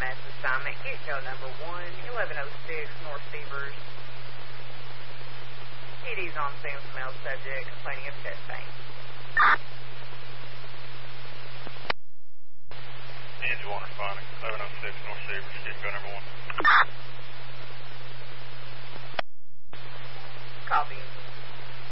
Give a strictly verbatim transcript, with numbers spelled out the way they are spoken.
mass assignment. Get code number one, eleven oh six, North Severs. P D's on scene with male subject complaining of chest pain. Engine one responding, eleven oh six, North Severs. Get code number one. Copy.